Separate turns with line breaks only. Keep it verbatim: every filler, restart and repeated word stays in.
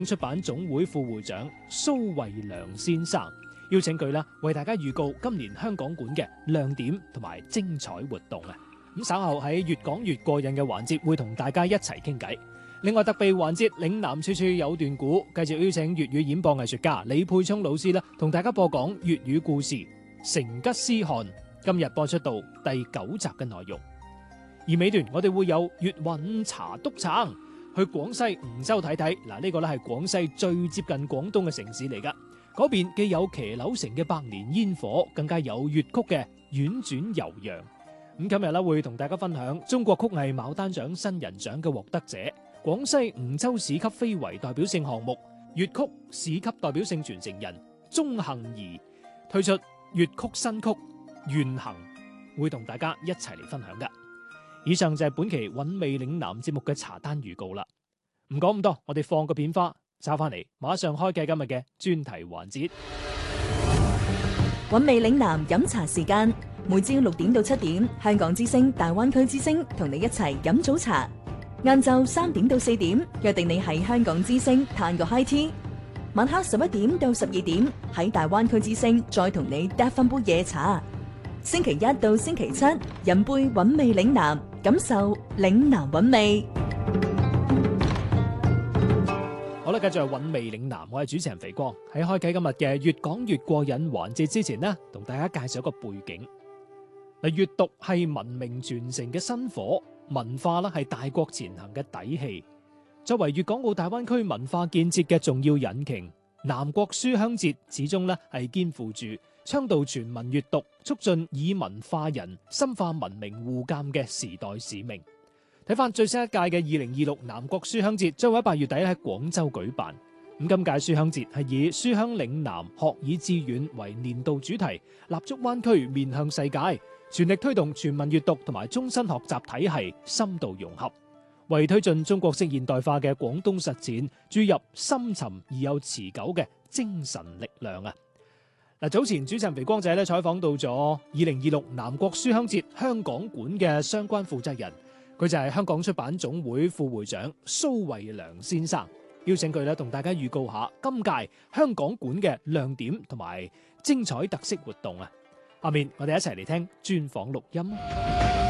出版總會副會長蘇慧良先生，邀請佢啦，為大家預告今年香港館嘅亮點同埋精彩活動啊！咁稍後喺越講越過癮嘅環節，會同大家一齊傾偈。另外特備環節嶺南處處有段古，繼續邀請粵語演播藝術家李沛聰老師啦，同大家播講粵語故事《成吉思汗》。今日播出到第九集嘅內容。而尾段我哋會有粵韻茶篤撐，去廣西梧州睇睇。嗱，呢個咧係廣西最接近廣東嘅城市嚟噶。嗰邊既有騎樓城嘅百年煙火，更加有粵曲嘅婉轉悠揚。咁今日咧會同大家分享中國曲藝牡丹獎新人獎嘅獲得者，廣西梧州市級非遺代表性項目粵曲市級代表性傳承人鍾幸儀推出粵曲新曲《願行》，會同大家一齊嚟分享噶。以上就係本期韻味嶺南節目嘅茶單預告啦。唔講咁多，我哋放個片花，揸翻嚟，馬上開啟今日嘅專題環節。
韻味嶺南飲茶時間，每朝六點到七點，香港之聲、大灣區之聲同你一齊飲早茶。晏晝三點到四點，約定你喺香港之聲嘆個 high tea。晚黑十一點到十二點，喺大灣區之聲再同你嗒翻杯夜茶。星期一到星期七，飲杯韻味嶺南，感受嶺南韻味。
好啦，繼續係韻味嶺南，我係主持人肥光。喺開啟今日嘅越講越過癮環節之前呢，同大家介紹一個背景。嗱，閱讀係文明傳承嘅薪火，文化啦係大國前行嘅底氣。作為粵港澳大灣區文化建設嘅重要引擎，南國書香節始終咧係肩負住倡導全民閱讀、促進以文化人、深化文明互鑒嘅時代使命。睇翻最新一屆嘅二零二六南國書香節，將會喺八月底喺廣州舉辦。咁今屆書香節係以書香嶺南、學以致遠為年度主題，立足灣區，面向世界，全力推動全民閱讀同埋終身學習體系深度融合，為推進中國式現代化嘅廣東實踐注入深沉而又持久嘅精神力量啊！嗱，早前主持人肥光仔咧採訪到咗二零二六南國書香節香港館嘅相關負責人，佢就係香港出版總會副會長蘇慧良先生，邀請佢咧同大家預告下今屆香港館嘅亮點同埋精彩特色活動啊！下面我哋一齊嚟聽專訪錄音。